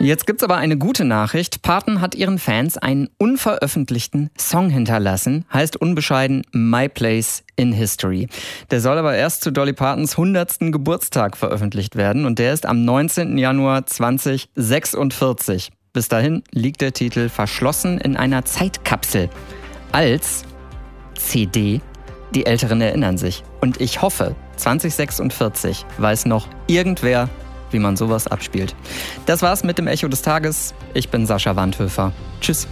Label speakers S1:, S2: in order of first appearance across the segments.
S1: Jetzt gibt's aber eine gute Nachricht. Parton hat ihren Fans einen unveröffentlichten Song hinterlassen. Heißt unbescheiden My Place in History. Der soll aber erst zu Dolly Partons 100. Geburtstag veröffentlicht werden. Und der ist am 19. Januar 2046. Bis dahin liegt der Titel verschlossen in einer Zeitkapsel. Als CD. Die Älteren erinnern sich. Und ich hoffe, 2046 weiß noch irgendwer, wie man sowas abspielt. Das war's mit dem Echo des Tages. Ich bin Sascha Wandhöfer. Tschüss.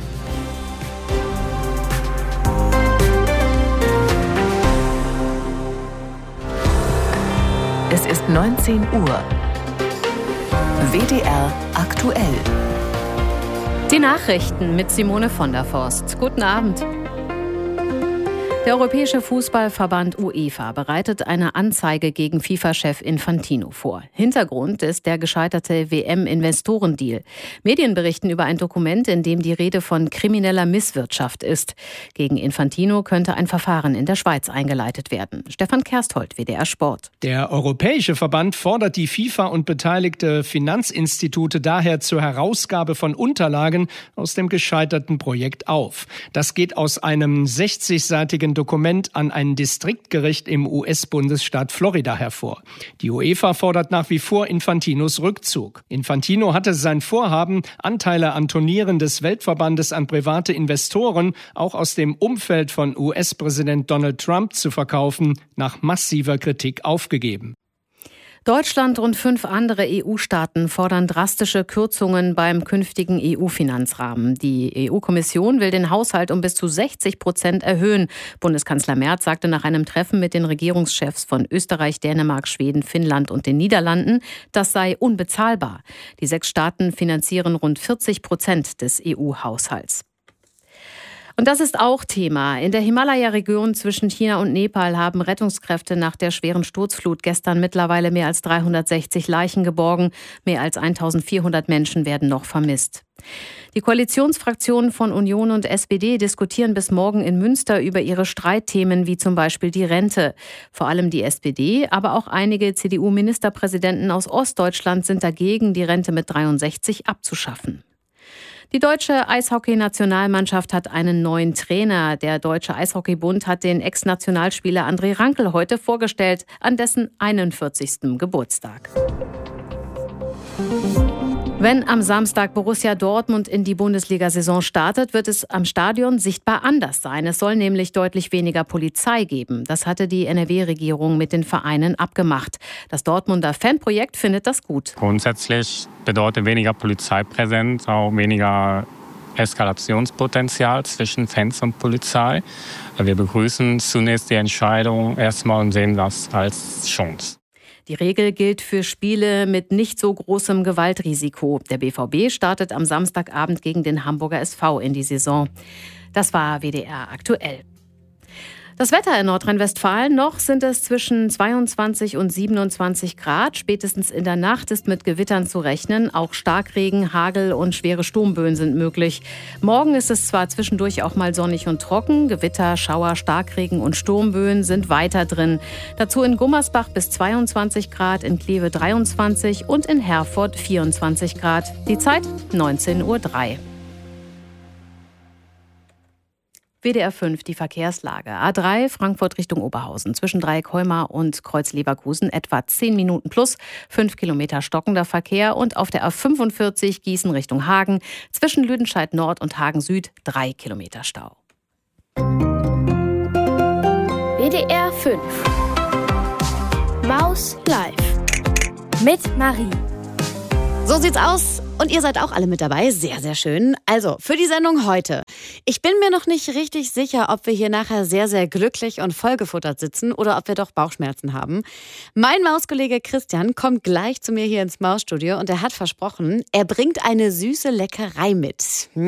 S2: Es ist 19 Uhr. WDR aktuell.
S3: Die Nachrichten mit Simone von der Forst. Guten Abend. Der Europäische Fußballverband UEFA bereitet eine Anzeige gegen FIFA-Chef Infantino vor. Hintergrund ist der gescheiterte WM-Investorendeal. Medien berichten über ein Dokument, in dem die Rede von krimineller Misswirtschaft ist. Gegen Infantino könnte ein Verfahren in der Schweiz eingeleitet werden. Stefan Kersthold, WDR Sport.
S4: Der Europäische Verband fordert die FIFA und beteiligte Finanzinstitute daher zur Herausgabe von Unterlagen aus dem gescheiterten Projekt auf. Das geht aus einem 60-seitigen Dokument an ein Distriktgericht im US-Bundesstaat Florida hervor. Die UEFA fordert nach wie vor Infantinos Rückzug. Infantino hatte sein Vorhaben, Anteile an Turnieren des Weltverbandes an private Investoren, auch aus dem Umfeld von US-Präsident Donald Trump zu verkaufen, nach massiver Kritik aufgegeben.
S3: Deutschland und 5 andere EU-Staaten fordern drastische Kürzungen beim künftigen EU-Finanzrahmen. Die EU-Kommission will den Haushalt um bis zu 60% erhöhen. Bundeskanzler Merz sagte nach einem Treffen mit den Regierungschefs von Österreich, Dänemark, Schweden, Finnland und den Niederlanden, das sei unbezahlbar. Die 6 Staaten finanzieren rund 40% des EU-Haushalts. Und das ist auch Thema. In der Himalaya-Region zwischen China und Nepal haben Rettungskräfte nach der schweren Sturzflut gestern mittlerweile mehr als 360 Leichen geborgen. Mehr als 1400 Menschen werden noch vermisst. Die Koalitionsfraktionen von Union und SPD diskutieren bis morgen in Münster über ihre Streitthemen, wie zum Beispiel die Rente. Vor allem die SPD, aber auch einige CDU-Ministerpräsidenten aus Ostdeutschland sind dagegen, die Rente mit 63 abzuschaffen. Die deutsche Eishockey-Nationalmannschaft hat einen neuen Trainer. Der Deutsche Eishockeybund hat den Ex-Nationalspieler André Rankel heute vorgestellt, an dessen 41. Geburtstag. Wenn am Samstag Borussia Dortmund in die Bundesliga-Saison startet, wird es am Stadion sichtbar anders sein. Es soll nämlich deutlich weniger Polizei geben. Das hatte die NRW-Regierung mit den Vereinen abgemacht. Das Dortmunder Fanprojekt findet das gut.
S5: Grundsätzlich bedeutet weniger Polizeipräsenz auch weniger Eskalationspotenzial zwischen Fans und Polizei. Wir begrüßen zunächst die Entscheidung erstmal und sehen das als Chance.
S3: Die Regel gilt für Spiele mit nicht so großem Gewaltrisiko. Der BVB startet am Samstagabend gegen den Hamburger SV in die Saison. Das war WDR aktuell. Das Wetter in Nordrhein-Westfalen: noch sind es zwischen 22 und 27 Grad. Spätestens in der Nacht ist mit Gewittern zu rechnen. Auch Starkregen, Hagel und schwere Sturmböen sind möglich. Morgen ist es zwar zwischendurch auch mal sonnig und trocken. Gewitter, Schauer, Starkregen und Sturmböen sind weiter drin. Dazu in Gummersbach bis 22 Grad, in Kleve 23 und in Herford 24 Grad. Die Zeit 19:03 Uhr. WDR 5, die Verkehrslage. A3 Frankfurt Richtung Oberhausen. Zwischen Dreieck-Heumar und Kreuz-Leverkusen etwa 10 Minuten plus. 5 Kilometer stockender Verkehr. Und auf der A45 Gießen Richtung Hagen. Zwischen Lüdenscheid Nord und Hagen Süd 3 Kilometer Stau.
S6: WDR 5 Maus Live mit Marie.
S7: So sieht's aus. Und ihr seid auch alle mit dabei. Sehr, sehr schön. Also, für die Sendung heute. Ich bin mir noch nicht richtig sicher, ob wir hier nachher sehr, sehr glücklich und vollgefuttert sitzen oder ob wir doch Bauchschmerzen haben. Mein Mauskollege Christian kommt gleich zu mir hier ins Mausstudio und er hat versprochen, er bringt eine süße Leckerei mit.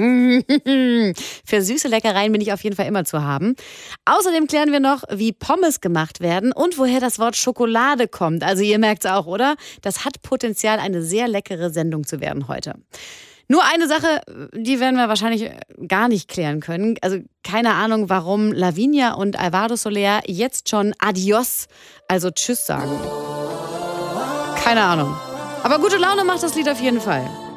S7: Für süße Leckereien bin ich auf jeden Fall immer zu haben. Außerdem klären wir noch, wie Pommes gemacht werden und woher das Wort Schokolade kommt. Also ihr merkt's auch, oder? Das hat Potenzial, eine sehr leckere Sendung zu werden heute. Nur eine Sache, die werden wir wahrscheinlich gar nicht klären können. Also keine Ahnung, warum Lavinia und Alvaro Soler jetzt schon Adios, also Tschüss sagen. Keine Ahnung. Aber gute Laune macht das Lied auf jeden Fall.